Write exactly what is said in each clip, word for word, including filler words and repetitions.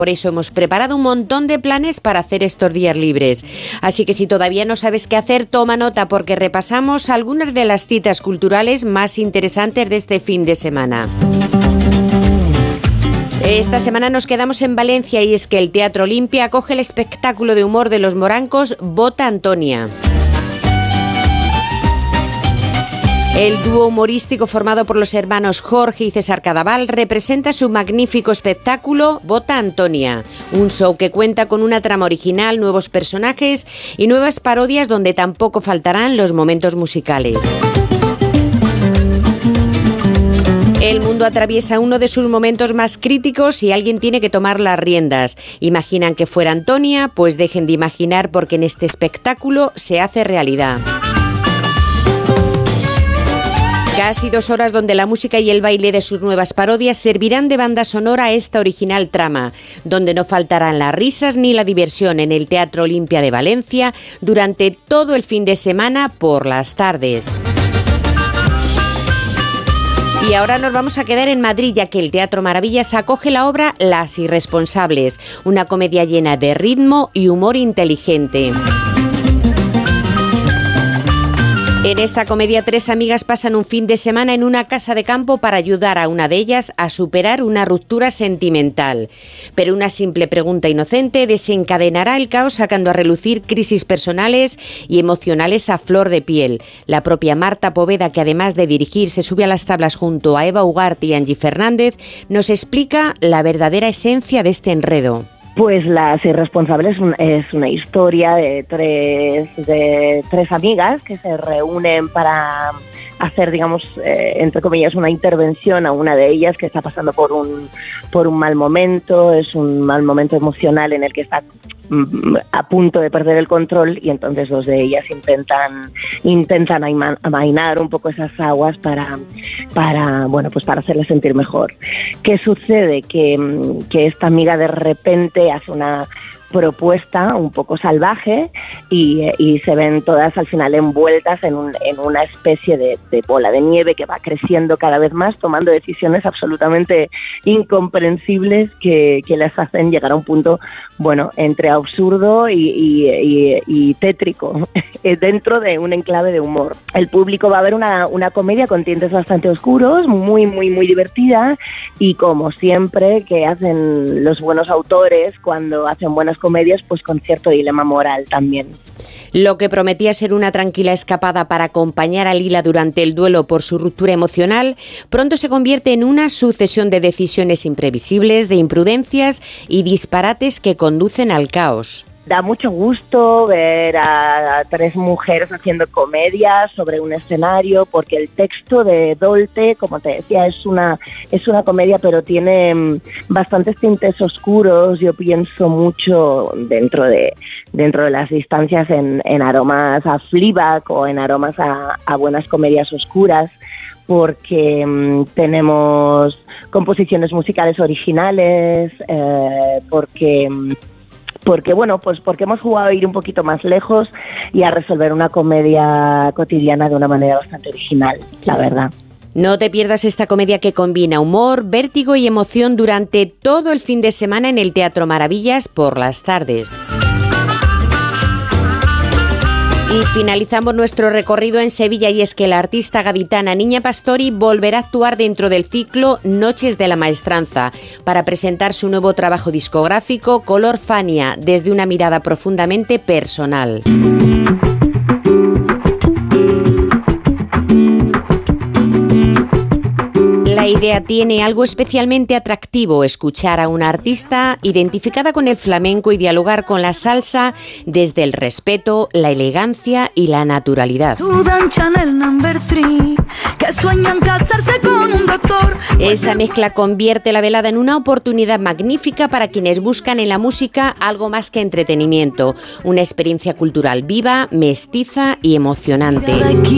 Por eso hemos preparado un montón de planes para hacer estos días libres. Así que si todavía no sabes qué hacer, toma nota porque repasamos algunas de las citas culturales más interesantes de este fin de semana. Esta semana nos quedamos en Valencia y es que el Teatro Olimpia acoge el espectáculo de humor de los morancos Bota Antonia. El dúo humorístico formado por los hermanos Jorge y César Cadaval representa su magnífico espectáculo Bota Antonia, un show que cuenta con una trama original, nuevos personajes y nuevas parodias donde tampoco faltarán los momentos musicales. El mundo atraviesa uno de sus momentos más críticos y alguien tiene que tomar las riendas. ¿Imaginan que fuera Antonia? Pues dejen de imaginar porque en este espectáculo se hace realidad. Casi dos horas donde la música y el baile de sus nuevas parodias servirán de banda sonora a esta original trama, donde no faltarán las risas ni la diversión en el Teatro Olimpia de Valencia durante todo el fin de semana por las tardes. Y ahora nos vamos a quedar en Madrid, ya que el Teatro Maravillas acoge la obra Las Irresponsables, una comedia llena de ritmo y humor inteligente. En esta comedia, tres amigas pasan un fin de semana en una casa de campo para ayudar a una de ellas a superar una ruptura sentimental. Pero una simple pregunta inocente desencadenará el caos, sacando a relucir crisis personales y emocionales a flor de piel. La propia Marta Poveda, que además de dirigir se sube a las tablas junto a Eva Ugarte y Angie Fernández, nos explica la verdadera esencia de este enredo. Pues Las Irresponsables es una historia de tres, de tres amigas que se reúnen para hacer, digamos, eh, entre comillas, una intervención a una de ellas que está pasando por un, por un mal momento, es un mal momento emocional en el que está mm, a punto de perder el control y entonces dos de ellas intentan, intentan amainar un poco esas aguas para, para, bueno, pues para hacerle sentir mejor. ¿Qué sucede? Que, que esta amiga de repente hace una propuesta un poco salvaje y, y se ven todas al final envueltas en, un, en una especie de, de bola de nieve que va creciendo cada vez más, tomando decisiones absolutamente incomprensibles que, que les hacen llegar a un punto, bueno, entre absurdo y, y, y, y tétrico dentro de un enclave de humor. El público va a ver una, una comedia con tintes bastante oscuros, muy, muy, muy divertida y como siempre que hacen los buenos autores cuando hacen buenas comedias, pues con cierto dilema moral también. Lo que prometía ser una tranquila escapada para acompañar a Lila durante el duelo por su ruptura emocional, pronto se convierte en una sucesión de decisiones imprevisibles, de imprudencias y disparates que conducen al caos. Da mucho gusto ver a, a tres mujeres haciendo comedia sobre un escenario, porque el texto de Dolte, como te decía, es una es una comedia, pero tiene um, bastantes tintes oscuros. Yo pienso mucho dentro de dentro de las distancias en, en aromas a Fleabag o en aromas a, a buenas comedias oscuras, porque um, tenemos composiciones musicales originales, eh, porque um, Porque bueno, pues porque hemos jugado a ir un poquito más lejos y a resolver una comedia cotidiana de una manera bastante original, la verdad. No te pierdas esta comedia que combina humor, vértigo y emoción durante todo el fin de semana en el Teatro Maravillas por las tardes. Y finalizamos nuestro recorrido en Sevilla y es que la artista gaditana Niña Pastori volverá a actuar dentro del ciclo Noches de la Maestranza para presentar su nuevo trabajo discográfico Color Fania desde una mirada profundamente personal. La idea tiene algo especialmente atractivo: escuchar a una artista identificada con el flamenco y dialogar con la salsa desde el respeto, la elegancia y la naturalidad. Esa mezcla convierte la velada en una oportunidad magnífica para quienes buscan en la música algo más que entretenimiento, una experiencia cultural viva, mestiza y emocionante.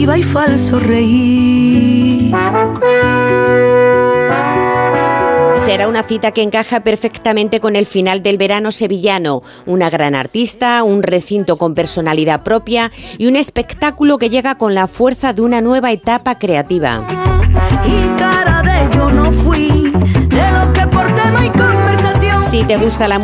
Será una cita que encaja perfectamente con el final del verano sevillano, una gran artista, un recinto con personalidad propia y un espectáculo que llega con la fuerza de una nueva etapa creativa. Y cara de yo no fui, de lo que por tema y conversación. Si te gusta la